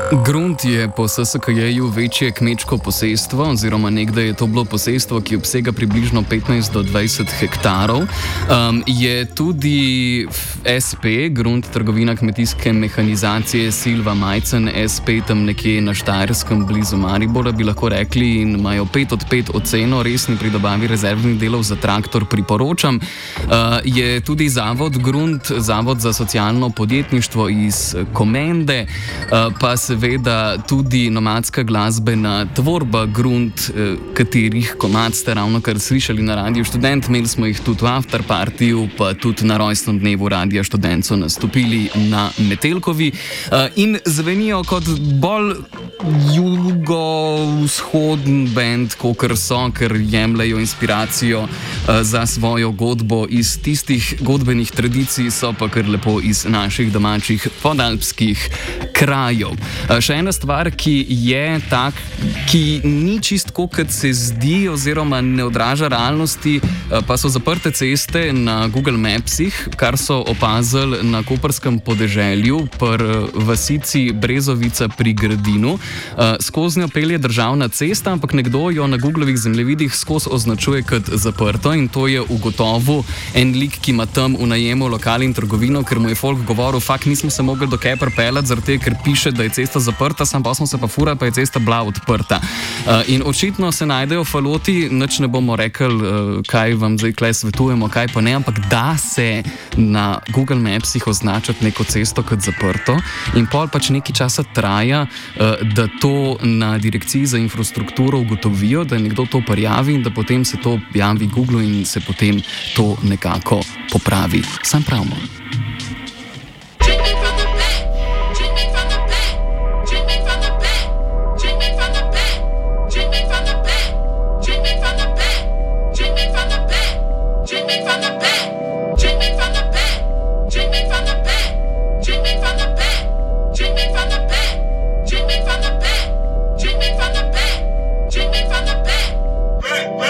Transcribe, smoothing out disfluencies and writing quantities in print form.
Grunt je po SSKJ-ju večje kmečko posestvo, oziroma nekdaj je to bilo posestvo, ki obsega približno 15 do 20 hektarov. Je tudi SP, Grunt, trgovina kmetijske mehanizacije Silva Majcen, SP tam nekje na Štajerskem, blizu Maribora, bi lahko rekli, in imajo 5 od 5 oceno, resni pri dobavi rezervnih delov za traktor priporočam. Je tudi zavod Grunt, zavod za socialno podjetništvo iz Komende, pa seveda tudi nomadska glasbena tvorba Grunt, katerih komad ste ravno kar slišali na Radiu Študent. Imeli smo jih tudi v afterpartiju, pa tudi na rojstnem dnevu Radia Študent so nastopili na Metelkovi in zvenijo kot bolj jugovzhoden band, kakor so, ker jemljajo inspiracijo za svojo godbo iz tistih godbenih tradicij, so pa kar lepo iz naših domačih podalpskih krajev. Še ena stvar, ki ni čist tako, kot se zdi, oziroma ne odraža realnosti, pa so zaprte ceste na Google Mapsih, kar so opazili na koprskem podeželju pri vasici Brezovica pri Gradinu. Skozi njo pelje državna cesta, ampak nekdo jo na Googlovih zemljevidih skozi označuje kot zaprto, in to je ugotovil en lik, ki ima tam v najemu lokal in trgovino, ker mu je folk govoril, fakt nismo se mogli do kaj pripeljati, zaradi tega, ker piše, da je cesta zaprta, sam pa smo se pa furali, pa je cesta bila odprta. In očitno se najdejo faloti, nič ne bomo rekli, kaj vam zdaj tukaj svetujemo, kaj pa ne, ampak da se na Google Mapsih označati neko cesto kot zaprto, in pol pač nekaj časa traja, da to na direkciji za infrastrukturo ugotovijo, da nekdo to prijavi in da potem se to objavi Google in se potem to nekako popravi. Sam pravimo.